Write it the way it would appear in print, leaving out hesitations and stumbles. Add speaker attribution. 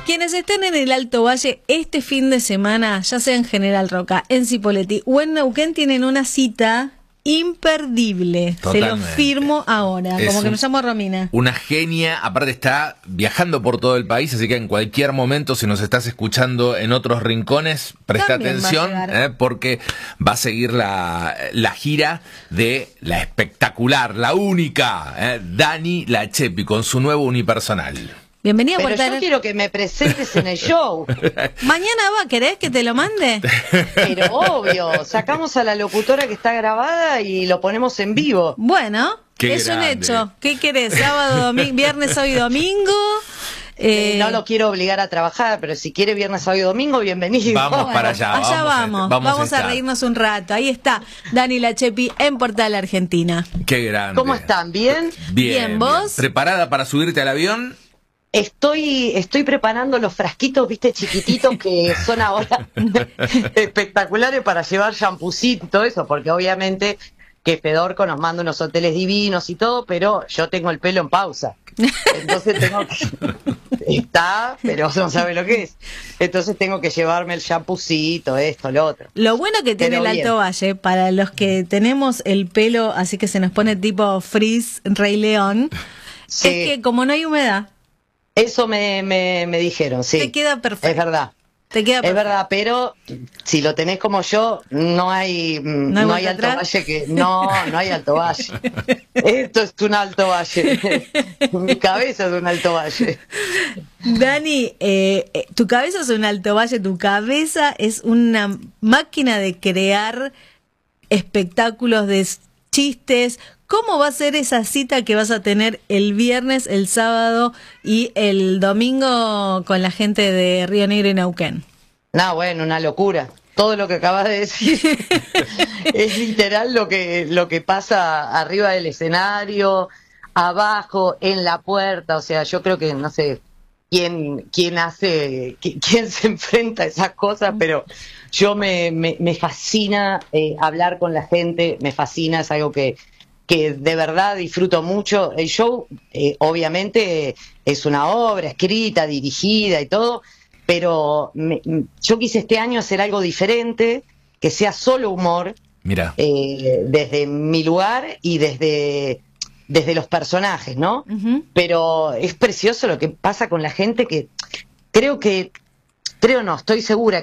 Speaker 1: Quienes estén en el Alto Valle este fin de semana, ya sea en General Roca, en Cipolletti o en Neuquén, tienen una cita imperdible.
Speaker 2: Totalmente.
Speaker 1: Se lo firmo ahora,
Speaker 2: Es
Speaker 1: como que me llamo Romina.
Speaker 2: Una genia, aparte está viajando por todo el país, así que en cualquier momento, si nos estás escuchando en otros rincones, presta
Speaker 1: También
Speaker 2: atención,
Speaker 1: va a llegar.
Speaker 2: porque va a seguir la gira de la espectacular, la única, Dani La Chepi, con su nuevo unipersonal.
Speaker 1: Bienvenida a
Speaker 3: Pero
Speaker 1: Portal.
Speaker 3: yo quiero que me presentes en el show.
Speaker 1: Mañana va, ¿querés que te lo mande?
Speaker 3: Pero obvio, sacamos a la locutora que está grabada y lo ponemos en vivo.
Speaker 1: Bueno,
Speaker 2: Qué
Speaker 1: es
Speaker 2: grande.
Speaker 1: un hecho. ¿Qué querés? ¿Sábado, viernes, sábado y domingo?
Speaker 3: No lo quiero obligar a trabajar, pero si quiere viernes, sábado y domingo, bienvenido.
Speaker 2: Vamos para allá.
Speaker 1: Allá vamos. Vamos a
Speaker 2: estar.
Speaker 1: reírnos un rato. Ahí está Dani La Chepi en Portal Argentina.
Speaker 2: Qué grande.
Speaker 3: ¿Cómo están? ¿Bien?
Speaker 1: Bien, ¿vos?
Speaker 2: ¿Preparada para subirte al avión?
Speaker 3: Estoy preparando los frasquitos, viste, chiquititos que son ahora espectaculares para llevar champucito y todo eso, porque obviamente que Fedorco nos manda unos hoteles divinos y todo, pero yo tengo el pelo en pausa. Entonces tengo que... Está, pero no sabe lo que es. Entonces tengo que llevarme el champucito, esto, lo otro.
Speaker 1: Lo bueno que tiene
Speaker 3: Pero
Speaker 1: el
Speaker 3: bien.
Speaker 1: Alto Valle, para los que tenemos el pelo así que se nos pone tipo Freeze, Rey León,
Speaker 3: Sí.
Speaker 1: es que como no hay humedad,
Speaker 3: Eso me dijeron, sí.
Speaker 1: te queda perfecto.
Speaker 3: Es verdad.
Speaker 1: Te queda
Speaker 3: Es
Speaker 1: perfecto.
Speaker 3: verdad, pero si lo tenés como yo, no hay
Speaker 1: vuelta
Speaker 3: Alto
Speaker 1: atrás?
Speaker 3: Valle que... No hay Alto Valle. Esto es un Alto Valle. Mi cabeza es un Alto Valle.
Speaker 1: Dani, tu cabeza es un Alto Valle, tu cabeza es una máquina de crear espectáculos de chistes. ¿Cómo va a ser esa cita que vas a tener el viernes, el sábado y el domingo con la gente de Río Negro y Neuquén?
Speaker 3: No, bueno, una locura. Todo lo que acabas de decir es literal lo que pasa arriba del escenario, abajo, en la puerta. O sea, yo creo que no sé quién se enfrenta a esas cosas, pero yo me fascina hablar con la gente, me fascina, es algo que de verdad disfruto mucho. El show, obviamente, es una obra escrita, dirigida y todo, pero yo quise este año hacer algo diferente, que sea solo humor,
Speaker 2: Mira.
Speaker 3: desde mi lugar y desde los personajes, ¿no?
Speaker 1: Ujú.
Speaker 3: Pero es precioso lo que pasa con la gente, que estoy segura